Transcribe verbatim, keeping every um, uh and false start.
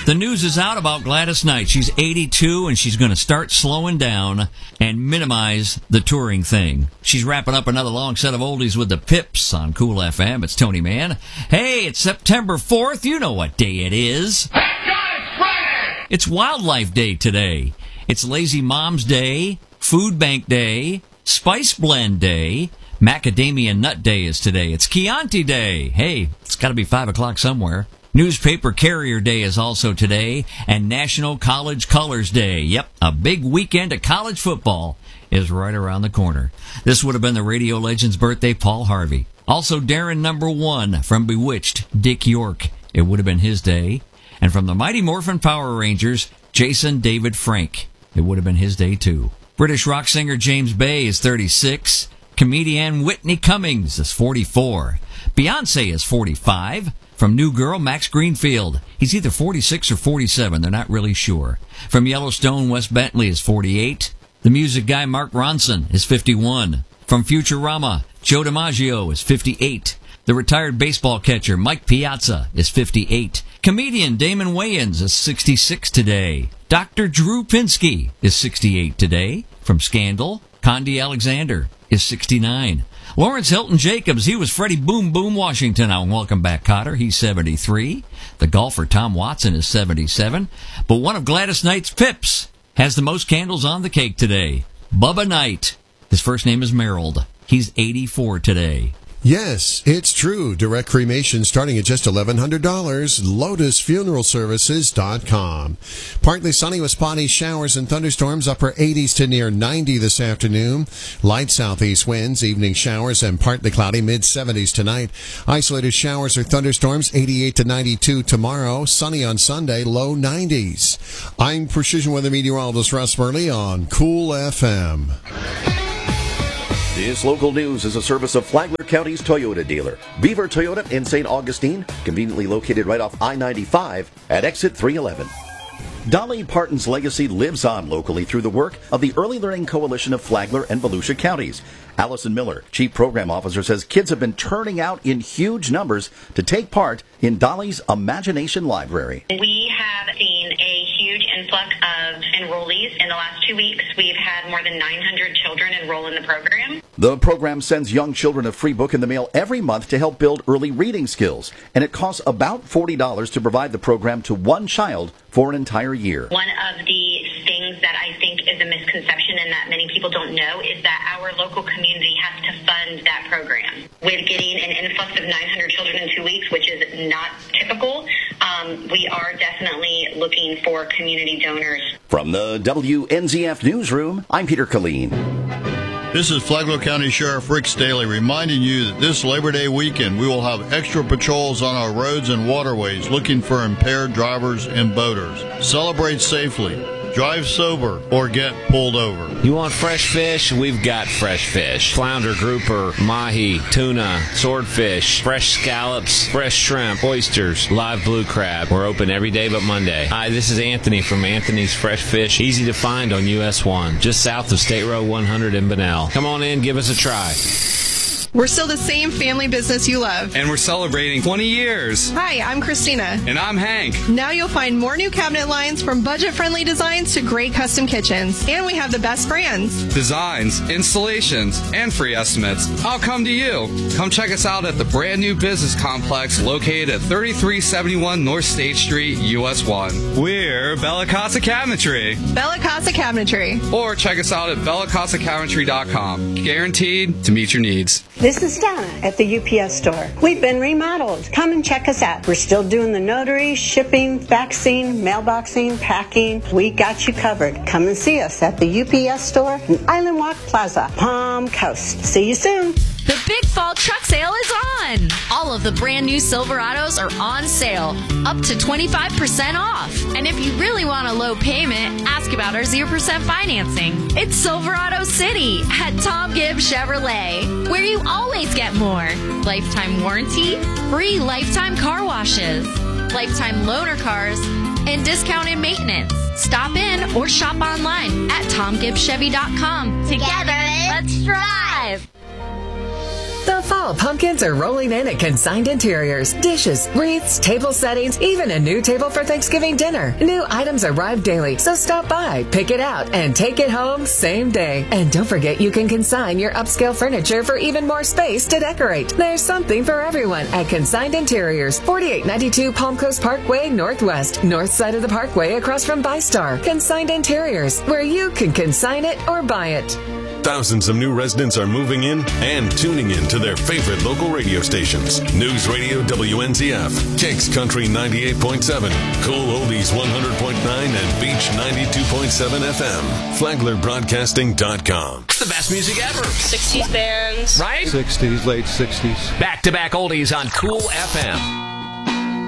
The news is out about Gladys Knight. She's eighty-two, and she's going to start slowing down and minimize the touring thing. She's wrapping up another long set of oldies with the Pips on Cool F M. It's Tony Mann. Hey, it's September fourth. You know what day it is. Thank God it's Friday! It's Wildlife Day today. It's Lazy Mom's Day, Food Bank Day, Spice Blend Day, Macadamia Nut Day is today. It's Chianti Day. Hey, it's got to be five o'clock somewhere. Newspaper Carrier Day is also today, and National College Colors Day. Yep, a big weekend of college football is right around the corner. This would have been the radio legend's birthday, Paul Harvey. Also, Darren number one from Bewitched, Dick York. It would have been his day. And from the Mighty Morphin Power Rangers, Jason David Frank. It would have been his day, too. British rock singer James Bay is thirty-six. Comedian Whitney Cummings is forty-four. Beyonce is forty-five. From New Girl, Max Greenfield. He's either forty-six or forty-seven. They're not really sure. From Yellowstone, Wes Bentley is forty-eight. The music guy Mark Ronson is fifty-one. From Futurama, Joe DiMaggio is fifty-eight. The retired baseball catcher Mike Piazza is fifty-eight. Comedian Damon Wayans is sixty-six today. Doctor Drew Pinsky is sixty-eight today. From Scandal, Condi Alexander is sixty-nine. Lawrence Hilton Jacobs, he was Freddie Boom Boom Washington on Welcome Back, Kotter. He's seventy-three. The golfer Tom Watson is seventy-seven. But one of Gladys Knight's Pips has the most candles on the cake today. Bubba Knight. His first name is Merrill. He's eighty-four today. Yes, it's true. Direct cremation starting at just eleven hundred dollars. Lotus Funeral Services dot com. Partly sunny with spotty showers and thunderstorms, upper eighties to near ninety this afternoon. Light southeast winds, evening showers, and partly cloudy, mid seventies tonight. Isolated showers or thunderstorms, eighty-eight to ninety-two tomorrow. Sunny on Sunday, low nineties. I'm Precision Weather Meteorologist Russ Burley on Cool F M. This local news is a service of Flagler County's Toyota dealer, Beaver Toyota in Saint Augustine, conveniently located right off I ninety-five at exit three eleven. Dolly Parton's legacy lives on locally through the work of the Early Learning Coalition of Flagler and Volusia counties. Allison Miller, Chief Program Officer, says kids have been turning out in huge numbers to take part in Dolly's Imagination Library. We have seen a huge influx of enrollees. In the last two weeks, we've had more than nine hundred children enroll in the program. The program sends young children a free book in the mail every month to help build early reading skills, and it costs about forty dollars to provide the program to one child for an entire year. One of the things that I think is a misconception and that many people don't know is that our local community has to fund that program. With getting an influx of nine hundred children in two weeks, which is not typical, um, we are definitely looking for community donors. From the W N Z F Newsroom, I'm Peter Killeen. This is Flagler County Sheriff Rick Staley reminding you that this Labor Day weekend we will have extra patrols on our roads and waterways looking for impaired drivers and boaters. Celebrate safely, drive sober, or get pulled over. You want fresh fish? We've got fresh fish. Flounder, grouper, mahi, tuna, swordfish, fresh scallops, fresh shrimp, oysters, live blue crab. We're open every day but Monday. Hi, this is Anthony from Anthony's Fresh Fish. Easy to find on U S one, just south of State Road one hundred in Bunnell. Come on in, give us a try. We're still the same family business you love. And we're celebrating twenty years. Hi, I'm Christina. And I'm Hank. Now you'll find more new cabinet lines from budget-friendly designs to great custom kitchens. And we have the best brands. Designs, installations, and free estimates. I'll come to you. Come check us out at the brand new business complex located at thirty-three seventy-one North State Street, U S one. We're Bella Casa Cabinetry. Bella Casa Cabinetry. Or check us out at bella casa cabinetry dot com. Guaranteed to meet your needs. This is Donna at the U P S store. We've been remodeled. Come and check us out. We're still doing the notary, shipping, faxing, mailboxing, packing. We got you covered. Come and see us at the U P S store in Island Walk Plaza, Palm Coast. See you soon. The big fall truck sale is on. All of the brand new Silverados are on sale, up to twenty-five percent off. And if you really want a low payment, ask about our zero percent financing. It's Silverado City at Tom Gibbs Chevrolet, where you always get more. Lifetime warranty, free lifetime car washes, lifetime loaner cars, and discounted maintenance. Stop in or shop online at tom gibbs chevy dot com. Together, let's drive. The fall pumpkins are rolling in at Consigned Interiors. Dishes, wreaths, table settings, even a new table for Thanksgiving dinner. New items arrive daily, so stop by, pick it out, and take it home same day. And don't forget you can consign your upscale furniture for even more space to decorate. There's something for everyone at Consigned Interiors, forty-eight ninety-two Palm Coast Parkway Northwest, north side of the parkway across from ViStar. Consigned Interiors, where you can consign it or buy it. Thousands of new residents are moving in and tuning in to their favorite local radio stations. News Radio W N Z F, Kicks Country ninety-eight point seven, Cool Oldies one hundred point nine, and Beach ninety-two point seven F M. Flagler Broadcasting dot com. The best music ever. sixties bands. Right? sixties, late sixties. Back-to-back oldies on Cool F M.